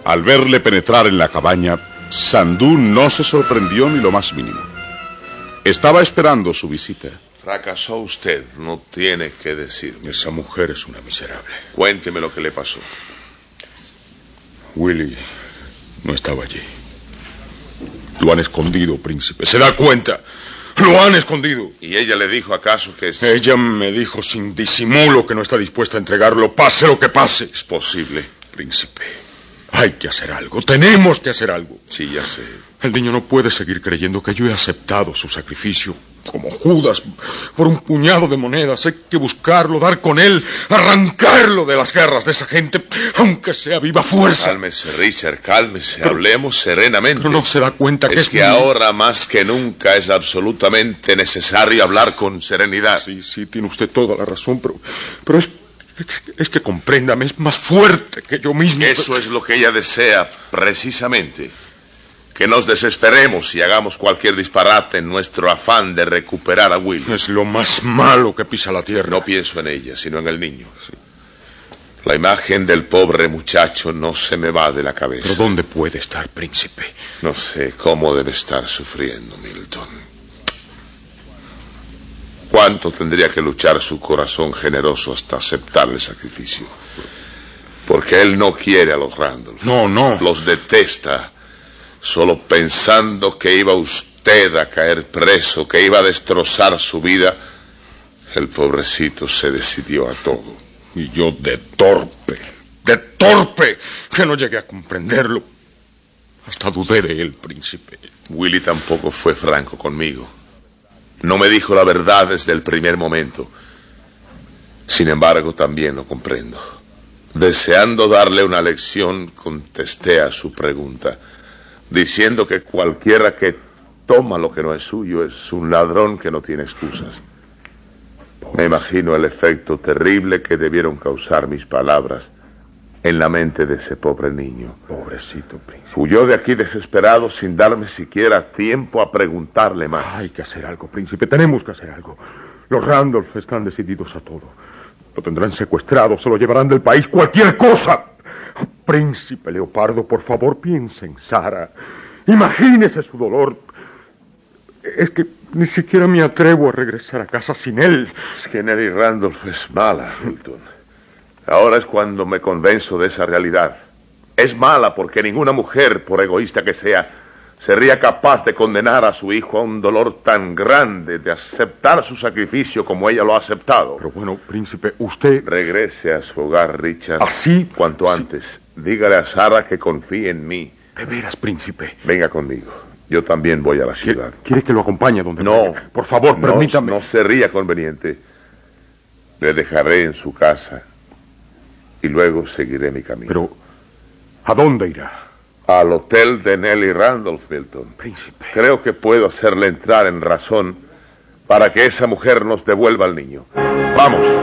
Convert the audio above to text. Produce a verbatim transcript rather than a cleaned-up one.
Al verle penetrar en la cabaña, Sandú no se sorprendió ni lo más mínimo. Estaba esperando su visita. Fracasó usted, no tiene que decirme. Esa mujer es una miserable. Cuénteme lo que le pasó. Willy no estaba allí. Lo han escondido, príncipe. ¿Se da cuenta? ¡Lo han escondido! ¿Y ella le dijo acaso que es...? Ella me dijo sin disimulo que no está dispuesta a entregarlo, pase lo que pase. Es posible. Príncipe, hay que hacer algo. Tenemos que hacer algo. Sí, ya sé. El niño no puede seguir creyendo que yo he aceptado su sacrificio como Judas por un puñado de monedas. Hay que buscarlo, dar con él, arrancarlo de las garras de esa gente, aunque sea viva fuerza. Cálmese, Richard, cálmese. Pero, hablemos serenamente. Pero no se da cuenta que es... Es que muy... ahora más que nunca es absolutamente necesario hablar con serenidad. Sí, sí, tiene usted toda la razón, pero, pero es... Es que compréndame, es más fuerte que yo mismo. Eso es lo que ella desea, precisamente. Que nos desesperemos y hagamos cualquier disparate en nuestro afán de recuperar a Willy. Es lo más malo que pisa la tierra. No pienso en ella, sino en el niño. Sí. La imagen del pobre muchacho no se me va de la cabeza. ¿Pero dónde puede estar, príncipe? No sé cómo debe estar sufriendo, Milton. ¿Cuánto tendría que luchar su corazón generoso hasta aceptar el sacrificio? Porque él no quiere a los Randolph. No, no. Los detesta. Solo pensando que iba usted a caer preso, que iba a destrozar su vida, el pobrecito se decidió a todo. Y yo de torpe, de torpe, que no llegué a comprenderlo. Hasta dudé de él, príncipe. Willy tampoco fue franco conmigo. No me dijo la verdad desde el primer momento. Sin embargo, también lo comprendo. Deseando darle una lección, contesté a su pregunta, diciendo que cualquiera que toma lo que no es suyo es un ladrón que no tiene excusas. Me imagino el efecto terrible que debieron causar mis palabras en la mente de ese pobre niño. Pobrecito príncipe. Huyó de aquí desesperado sin darme siquiera tiempo a preguntarle más. Hay que hacer algo, príncipe. Tenemos que hacer algo. Los Randolph están decididos a todo. Lo tendrán secuestrado, se lo llevarán del país, cualquier cosa. Príncipe Leopardo, por favor, piense en Sara. Imagínese su dolor. Es que ni siquiera me atrevo a regresar a casa sin él. Es que Nelly Randolph es mala, Milton. Ahora es cuando me convenzo de esa realidad. Es mala porque ninguna mujer, por egoísta que sea, sería capaz de condenar a su hijo a un dolor tan grande, de aceptar su sacrificio como ella lo ha aceptado. Pero bueno, príncipe, usted... Regrese a su hogar, Richard. ¿Así? Cuanto Sí. antes. Dígale a Sara que confíe en mí. De veras, príncipe. Venga conmigo. Yo también voy a la ciudad. ¿Quiere, ¿quiere que lo acompañe donde No. vaya? Por favor, No, permítame. no sería conveniente. Le dejaré en su casa y luego seguiré mi camino. Pero, ¿a dónde irá? Al hotel de Nelly Randolph, Milton. Príncipe. Creo que puedo hacerle entrar en razón para que esa mujer nos devuelva al niño. Vamos.